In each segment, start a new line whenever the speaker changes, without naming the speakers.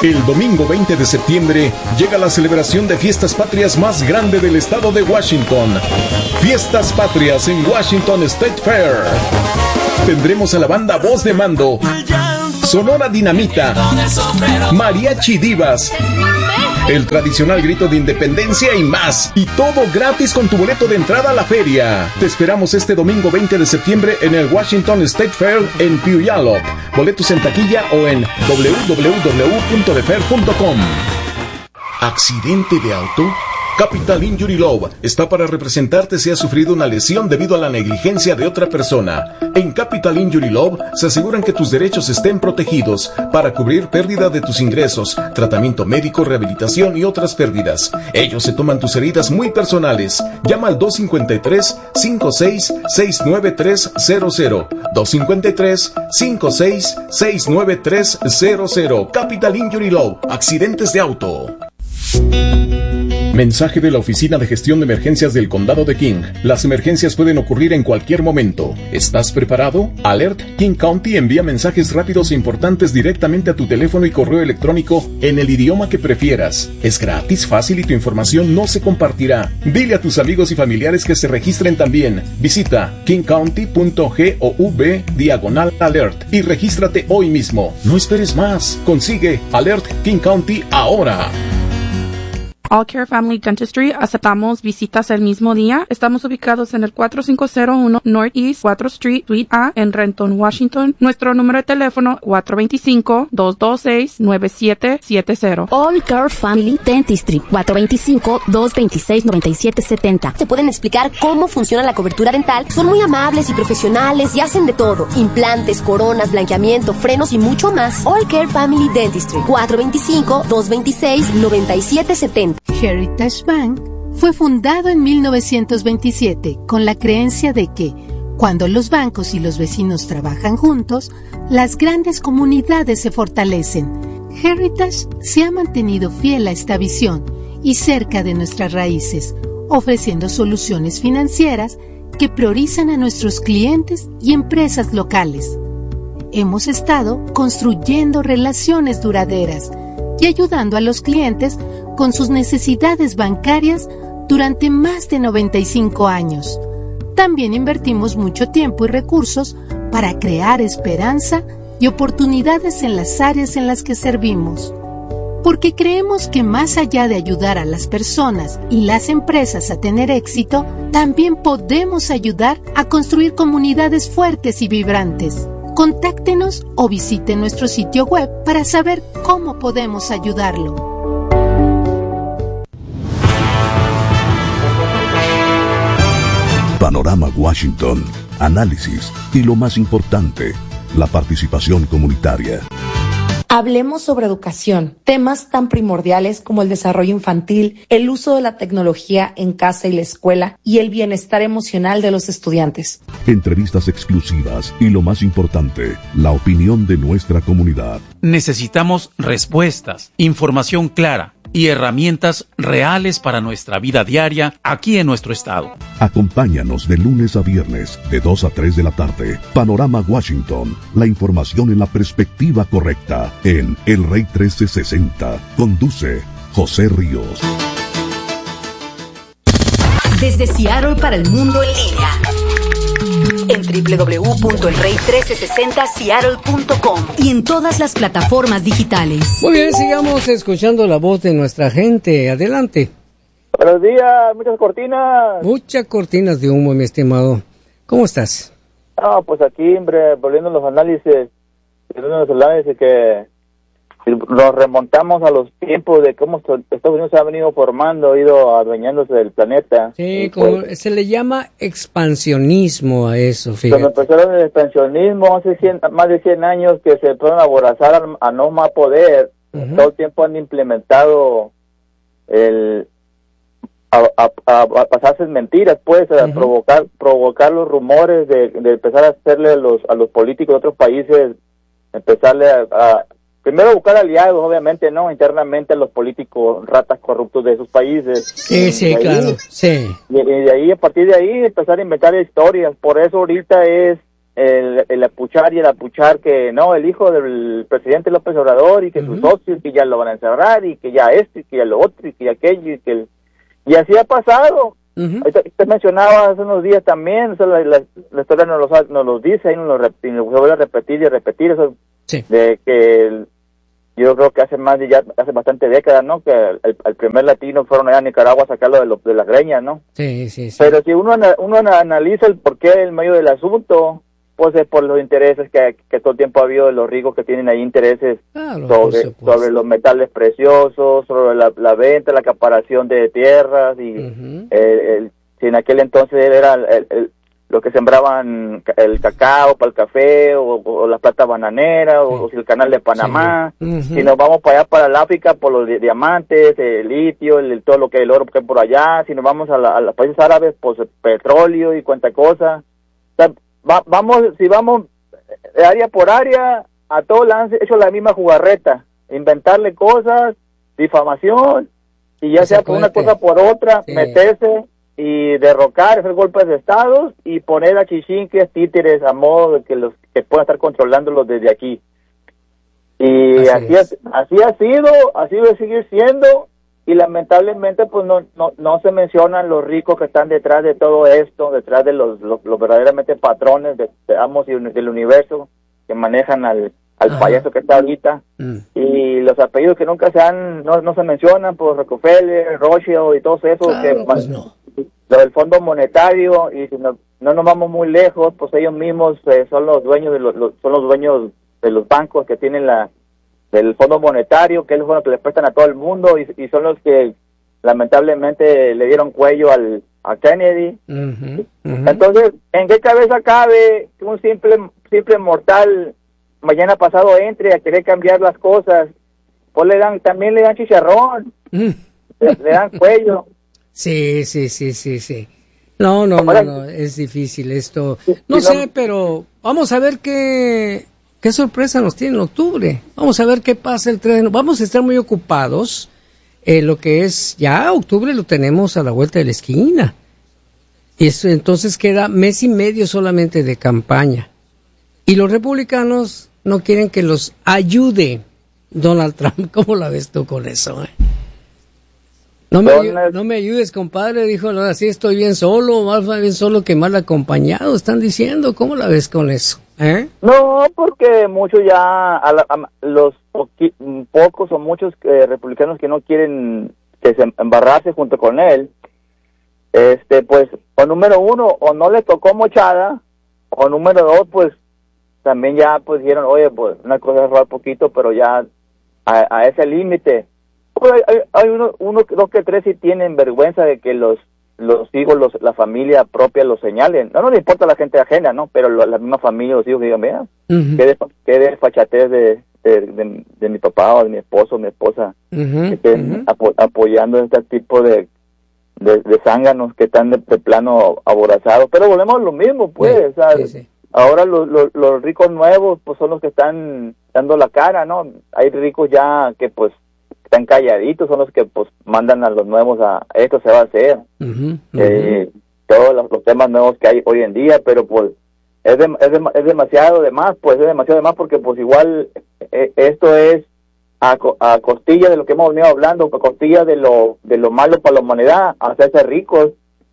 El domingo 20 de septiembre llega la celebración de Fiestas Patrias más grande del estado de Washington. Fiestas Patrias en Washington State Fair. Tendremos a la banda Voz de Mando, Sonora Dinamita, Mariachi Divas, el tradicional grito de independencia y más. Y todo gratis con tu boleto de entrada a la feria. Te esperamos este domingo 20 de septiembre en el Washington State Fair en Puyallup. Boletos en taquilla o en www.defair.com. ¿Accidente de auto? Capital Injury Law está para representarte si has sufrido una lesión debido a la negligencia de otra persona. En Capital Injury Law se aseguran que tus derechos estén protegidos para cubrir pérdida de tus ingresos, tratamiento médico, rehabilitación y otras pérdidas. Ellos se toman tus heridas muy personales. Llama al 253-56-69300. 253-56-69300. Capital Injury Law. Accidentes de auto. Mensaje de la Oficina de Gestión de Emergencias del Condado de King. Las emergencias pueden ocurrir en cualquier momento. ¿Estás preparado? Alert King County envía mensajes rápidos e importantes directamente a tu teléfono y correo electrónico en el idioma que prefieras. Es gratis, fácil y tu información no se compartirá. Dile a tus amigos y familiares que se registren también. Visita kingcounty.gov/alert y regístrate hoy mismo. No esperes más. Consigue Alert King County ahora.
All Care Family Dentistry, aceptamos visitas el mismo día. Estamos ubicados en el 4501 Northeast 4th Street, Suite A, en Renton, Washington. Nuestro número de teléfono 425-226-9770.
All Care Family Dentistry, 425-226-9770. Te pueden explicar cómo funciona la cobertura dental. Son muy amables y profesionales y hacen de todo. Implantes, coronas, blanqueamiento, frenos y mucho más. All Care Family Dentistry, 425-226-9770.
Heritage Bank fue fundado en 1927 con la creencia de que, cuando los bancos y los vecinos trabajan juntos, las grandes comunidades se fortalecen. Heritage se ha mantenido fiel a esta visión y cerca de nuestras raíces, ofreciendo soluciones financieras que priorizan a nuestros clientes y empresas locales. Hemos estado construyendo relaciones duraderas y ayudando a los clientes con sus necesidades bancarias durante más de 95 años. También invertimos mucho tiempo y recursos para crear esperanza y oportunidades en las áreas en las que servimos. Porque creemos que más allá de ayudar a las personas y las empresas a tener éxito, también podemos ayudar a construir comunidades fuertes y vibrantes. Contáctenos o visite nuestro sitio web para saber cómo podemos ayudarlo.
Panorama Washington, análisis y lo más importante, la participación comunitaria.
Hablemos sobre educación, temas tan primordiales como el desarrollo infantil, el uso de la tecnología en casa y la escuela y el bienestar emocional de los estudiantes.
Entrevistas exclusivas y lo más importante, la opinión de nuestra comunidad.
Necesitamos respuestas, información clara y herramientas reales para nuestra vida diaria aquí en nuestro estado.
Acompáñanos de lunes a viernes, de 2 a 3 de la tarde. Panorama Washington, la información en la perspectiva correcta, en El Rey 1360. Conduce José Ríos.
Desde Seattle para el mundo en línea, en www.elrey1360seattle.com y en todas las plataformas digitales.
Muy bien, sigamos escuchando la voz de nuestra gente. Adelante.
Buenos días, muchas cortinas.
Muchas cortinas de humo, mi estimado. ¿Cómo estás?
Pues aquí, hombre, volviendo a los análisis que nos remontamos a los tiempos de cómo Estados Unidos se ha venido formando, ha ido adueñándose del planeta.
Sí, como se le llama expansionismo a eso, fíjate.
Cuando empezaron el expansionismo, hace más de 100 años que se fueron a aborazar a no más poder, todo el tiempo han implementado a pasarse mentiras, pues, a provocar los rumores de empezar a hacerle a los políticos de otros países, empezarle a primero buscar aliados, obviamente, ¿no? Internamente a los políticos ratas corruptos de esos países.
Sí, claro, sí.
Y de ahí, a partir de ahí, empezar a inventar historias. Por eso ahorita es el apuchar y el apuchar que no, el hijo del presidente López Obrador y que sus socios, que ya lo van a encerrar y que ya esto y que ya lo otro y que ya aquello y así ha pasado. Usted mencionaba hace unos días también, eso la historia nos lo dice, ahí nos lo vuelve a repetir y repetir, eso de que yo creo que hace bastante décadas, ¿no? Que el primer latino fueron allá a Nicaragua a sacarlo de las greñas, ¿no?
Sí.
Pero si uno analiza el porqué en medio del asunto, pues es por los intereses que todo el tiempo ha habido de los ricos que tienen ahí intereses sobre los metales preciosos, sobre la venta, la acaparación de tierras y si en aquel entonces era lo que sembraban el cacao para el café o la plata bananera o si el canal de Panamá, si nos vamos para allá para el África por los diamantes, el litio, todo lo que el oro que hay por allá, si nos vamos a los países árabes, pues el petróleo y cuánta cosa. O sea, si vamos área por área, a todos le han hecho la misma jugarreta, inventarle cosas, difamación, y ya sea por una cosa por otra, meterse y derrocar, hacer golpes de estados y poner a chichinques, títeres a modo de que puedan estar controlándolos desde aquí. Y así ha sido, así va a seguir siendo, y lamentablemente pues no se mencionan los ricos que están detrás de todo esto, detrás de los verdaderamente patrones de amos y del universo que manejan al payaso que está ahorita, y los apellidos que nunca no se mencionan, pues Rockefeller, Rothschild y todos esos, lo del Fondo Monetario, y si no nos vamos muy lejos, pues ellos mismos son los dueños son los dueños de los bancos que tienen del Fondo Monetario, que es lo que les prestan a todo el mundo, y son los que lamentablemente le dieron cuello a Kennedy. Entonces, ¿en qué cabeza cabe que un simple mortal mañana pasado entre a querer cambiar las cosas? Pues también le dan chicharrón, le dan cuello.
Sí. No, es difícil esto. No sé, pero vamos a ver qué sorpresa nos tiene en octubre. Vamos a ver qué pasa el 3 de noviembre. Vamos a estar muy ocupados. Lo que es ya octubre lo tenemos a la vuelta de la esquina. Entonces queda mes y medio solamente de campaña. Y los republicanos no quieren que los ayude Donald Trump. ¿Cómo la ves tú con eso? No me ayudes, compadre, dijo, así estoy bien solo, más bien solo que mal acompañado, están diciendo. ¿Cómo la ves con eso?
No, porque muchos ya, los pocos o muchos republicanos que no quieren embarrarse junto con él, pues, o número uno, o no le tocó mochada, o número dos, pues, también ya, pues, dijeron, oye, pues, una cosa es robar poquito, pero ya a ese límite. Pues hay dos que tres sí tienen vergüenza de que los hijos, la familia propia los señalen. No le importa a la gente ajena, ¿no? Pero la misma familia, los hijos digan, mira, qué desfachatez de mi papá o de mi esposo o mi esposa, que estén apoyando este tipo de zánganos que están de plano aborazados. Pero volvemos a lo mismo, pues, sí. Ahora los ricos nuevos, pues, son los que están dando la cara, ¿no? Hay ricos ya que, pues, están calladitos, son los que pues mandan a los nuevos a esto se va a hacer, todos los temas nuevos que hay hoy en día, pero pues es demasiado de más, porque pues igual esto es a costilla de lo que hemos venido hablando, a costilla de lo malo para la humanidad, hacerse ricos,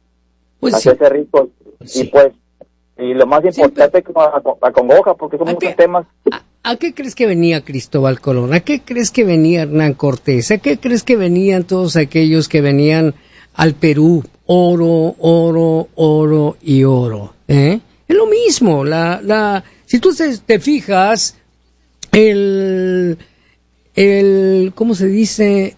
y pues y lo más importante es que acongoja, porque son muchos temas.
¿A qué crees que venía Cristóbal Colón? ¿A qué crees que venía Hernán Cortés? ¿A qué crees que venían todos aquellos que venían al Perú? Oro, oro, oro y oro. Es lo mismo. Si tú te fijas, ¿cómo se dice?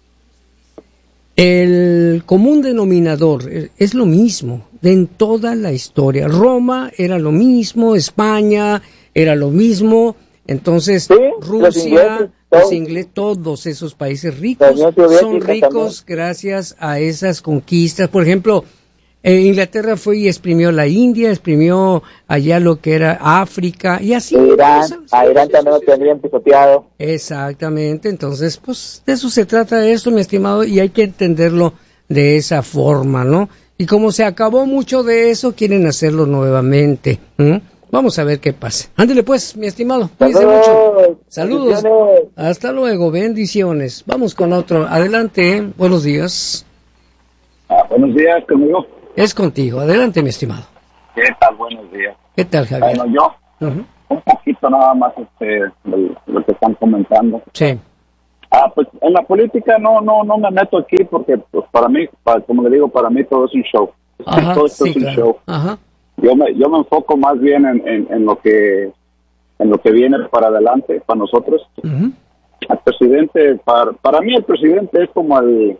El común denominador es lo mismo en toda la historia. Roma era lo mismo, España era lo mismo. Entonces, Rusia, los ingleses, todos esos países ricos son ricos gracias a esas conquistas. Por ejemplo, Inglaterra fue y exprimió la India, exprimió allá lo que era África y así.
Irán también lo tenían pisoteado.
Exactamente. Entonces, pues de eso se trata esto, mi estimado, y hay que entenderlo de esa forma, ¿no? Y como se acabó mucho de eso, quieren hacerlo nuevamente. Vamos a ver qué pasa. Ándele pues, mi estimado. Cuídese mucho. Saludos. Hasta luego. Bendiciones. Vamos con otro. Adelante. Buenos días.
Buenos días, conmigo.
Es contigo. Adelante, mi estimado.
¿Qué tal? Buenos días.
¿Qué tal, Javier?
Bueno, yo, un poquito nada más lo que están comentando.
Sí.
Pues en la política no me meto aquí porque pues, para mí, como le digo, para mí todo es un show.
Ajá,
todo esto
sí,
es un
claro.
show.
Ajá.
Yo me enfoco más bien en lo que viene para adelante, para nosotros. El presidente, para mí el presidente es como el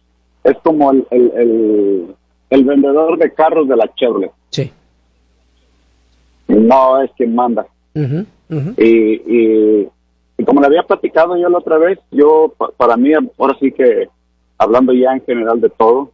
vendedor de carros de la Chevrolet.
Sí.
No es quien manda. Y como le había platicado yo la otra vez, para mí, ahora sí que hablando ya en general de todo,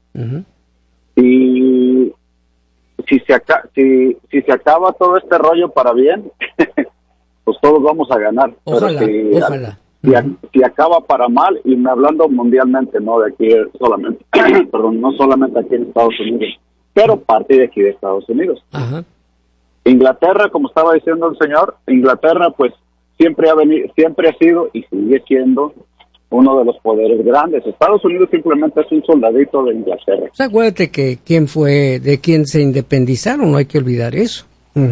y si se acaba todo este rollo para bien, pues todos vamos a ganar.
Ojalá,
pero
ojalá.
Si acaba para mal, y me hablando mundialmente, no de aquí solamente, perdón, no solamente aquí en Estados Unidos, pero parte de aquí de Estados Unidos.
Ajá.
Inglaterra, como estaba diciendo el señor, Inglaterra pues siempre ha sido y sigue siendo uno de los poderes grandes. Estados Unidos simplemente es un soldadito de Inglaterra.
O sea, acuérdate que de quién se independizaron, no hay que olvidar eso.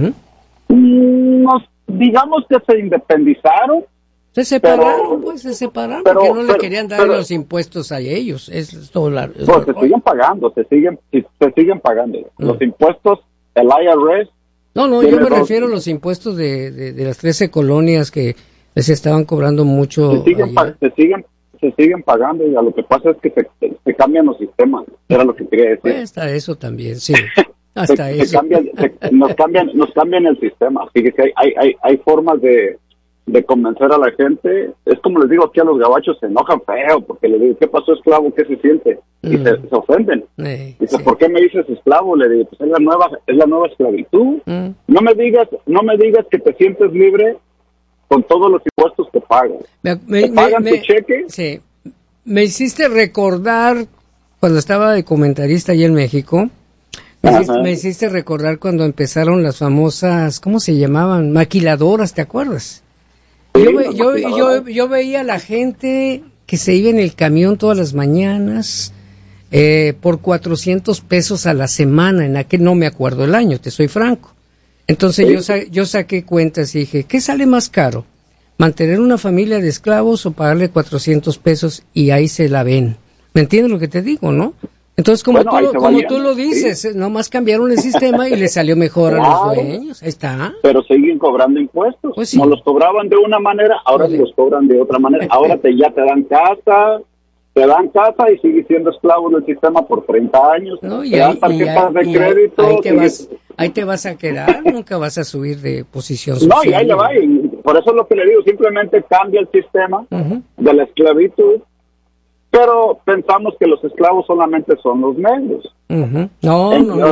Digamos que se independizaron.
Se separaron, porque no le querían dar los impuestos a ellos. Es todo
se siguen pagando, se siguen pagando. Los impuestos, el IRS.
No, yo me refiero a los impuestos de las 13 colonias que les estaban cobrando mucho.
Se siguen pagando, y lo que pasa es que se cambian los sistemas. Era lo que quería decir.
Pues hasta eso también, sí. Hasta eso.
Nos cambian el sistema. Fíjese, hay formas de convencer a la gente. Es como les digo aquí a los gabachos, se enojan feo porque le digo, ¿qué pasó, esclavo? ¿Qué se siente? Y se ofenden. Dice, sí. ¿Por qué me dices esclavo? Le digo, pues es la nueva esclavitud. No me digas que te sientes libre con todos los impuestos que pagas. ¿Te pagan tu cheque?
Sí. Me hiciste recordar cuando estaba de comentarista allí en México. Me hiciste recordar cuando empezaron las famosas, ¿cómo se llamaban? Maquiladoras, ¿te acuerdas? Sí, yo veía a la gente que se iba en el camión todas las mañanas por 400 pesos a la semana, en aquel no me acuerdo el año, te soy franco. Entonces yo saqué cuentas y dije, ¿qué sale más caro? ¿Mantener una familia de esclavos o pagarle 400 pesos? Y ahí se la ven. ¿Me entiendes lo que te digo, no? Entonces, como tú lo dices, sí. Nomás cambiaron el sistema y le salió mejor a los dueños. Ahí está.
Pero siguen cobrando impuestos.
Pues sí.
No los cobraban de una manera, ahora los cobran de otra manera. Ahora ya te dan casa y sigues siendo esclavo del sistema por 30 años.
No,
te dan tarjetas de crédito.
Ahí te vas a quedar, nunca vas a subir de posición social.
No, y ahí le va. Y por eso es lo que le digo, simplemente cambia el sistema de la esclavitud. Pero pensamos que los esclavos solamente son los negros.
No.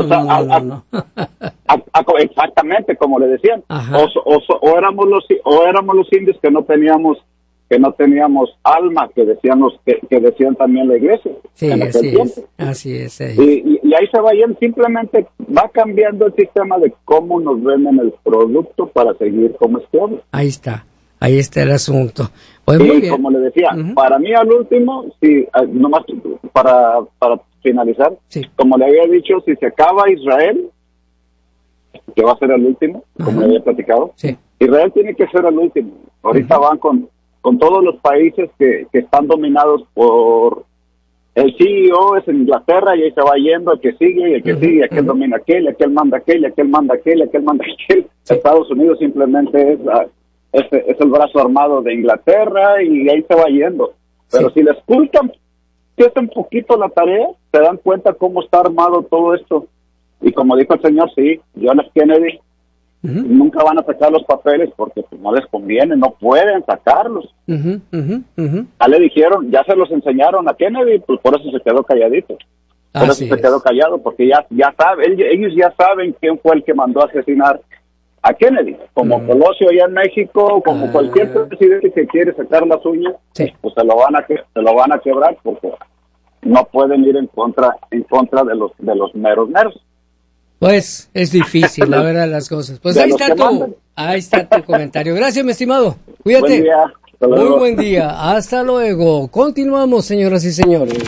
Exactamente, como le decían. O éramos los indios que no teníamos alma, que decían también la iglesia.
Sí, así es.
Y ahí se va yendo, simplemente va cambiando el sistema de cómo nos venden el producto para seguir como esclavos.
Ahí está el asunto. Pues
muy
bien.
Y como le decía, para mí al último, nomás para finalizar, como le había dicho, si se acaba Israel, que va a ser el último, como le había platicado, Israel tiene que ser el último. Ahorita van con todos los países que están dominados por el CEO, es en Inglaterra, y ahí se va yendo el que sigue, y el que sigue, aquel domina aquel, y aquel manda aquel, y aquel manda aquel, y aquel manda aquel. Estados Unidos simplemente es el brazo armado de Inglaterra, y ahí se va yendo. Pero si les culpan un poquito la tarea, se dan cuenta cómo está armado todo esto. Y como dijo el señor, John F. Kennedy, nunca van a sacar los papeles porque pues, no les conviene, no pueden sacarlos. Ya le dijeron, ya se los enseñaron a Kennedy, pues por eso se quedó calladito. Por eso se quedó callado, porque ya sabe, ellos ya saben quién fue el que mandó a asesinar a Kennedy, como Colosio allá en México, como cualquier presidente que quiere sacar las uñas, pues se lo van a quebrar porque no pueden ir en contra de los meros.
Pues es difícil, la verdad, las cosas. Pues ahí está tu comentario. Gracias, mi estimado. Cuídate.
Buen día. Hasta luego.
Muy buen día. Hasta luego. Continuamos, señoras y señores.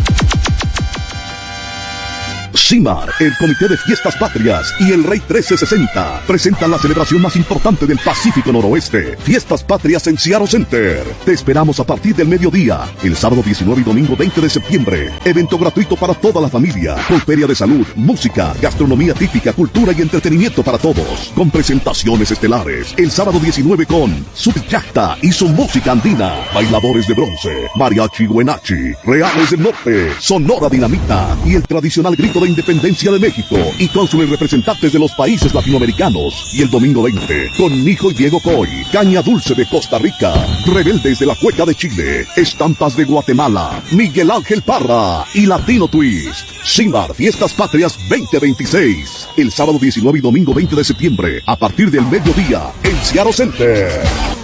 CIMAR, el Comité de Fiestas Patrias y el Rey 1360 presentan la celebración más importante del Pacífico Noroeste, Fiestas Patrias en Seattle Center. Te esperamos a partir del mediodía, el sábado 19 y domingo 20 de septiembre. Evento gratuito para toda la familia, con feria de salud, música, gastronomía típica, cultura y entretenimiento para todos, con presentaciones estelares. El sábado 19 con Subiyacta y su música andina, bailadores de bronce, mariachi Huenachi, Reales del Norte, Sonora Dinamita y el tradicional grito de Independencia de México y cónsules representantes de los países latinoamericanos. Y el domingo 20 con Mijo y Diego Coy, Caña Dulce de Costa Rica, Rebeldes de la Cueca de Chile, Estampas de Guatemala, Miguel Ángel Parra y Latino Twist. CIMAR Fiestas Patrias 2026, el sábado 19 y domingo 20 de septiembre a partir del mediodía en Seattle Center.